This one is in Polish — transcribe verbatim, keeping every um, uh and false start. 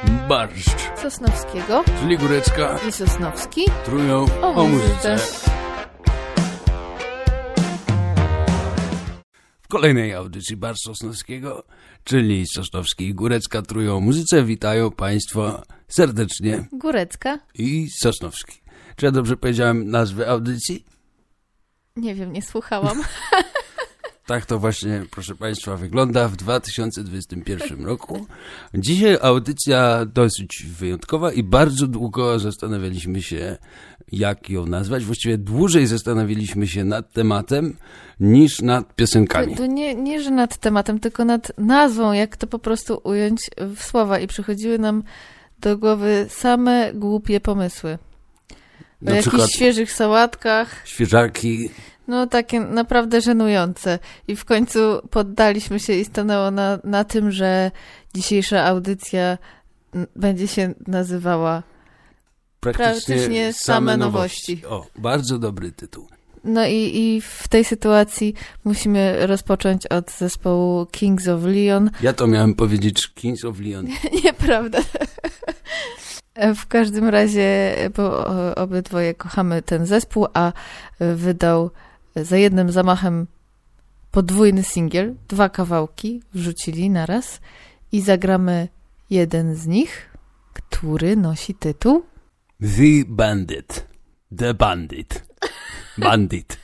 Barszcz Sosnowskiego, czyli Górecka i Sosnowski trują o, o muzyce. W kolejnej audycji Barszcz Sosnowskiego, czyli Sosnowski i Górecka trują o muzyce, witają Państwa serdecznie Górecka i Sosnowski. Czy ja dobrze powiedziałem nazwę audycji? Nie wiem, nie słuchałam. Tak to właśnie, proszę Państwa, wygląda w dwa tysiące dwudziestym pierwszym roku. Dzisiaj audycja dosyć wyjątkowa i bardzo długo zastanawialiśmy się, jak ją nazwać. Właściwie dłużej zastanawialiśmy się nad tematem niż nad piosenkami. To, to nie, nie, że nad tematem, tylko nad nazwą, jak to po prostu ująć w słowa. I przychodziły nam do głowy same głupie pomysły. O Na jakichś przykład świeżych sałatkach. świeżaki. No takie naprawdę żenujące. I w końcu poddaliśmy się i stanęło na, na tym, że dzisiejsza audycja będzie się nazywała Praktycznie, Praktycznie same, same nowości. nowości. O, bardzo dobry tytuł. No i, i w tej sytuacji musimy rozpocząć od zespołu Kings of Leon. Ja to miałem powiedzieć Kings of Leon. Nieprawda. W każdym razie, bo obydwoje kochamy ten zespół, a wydał za jednym zamachem podwójny singiel, dwa kawałki wrzucili naraz i zagramy jeden z nich, który nosi tytuł The Bandit. The Bandit. Bandit.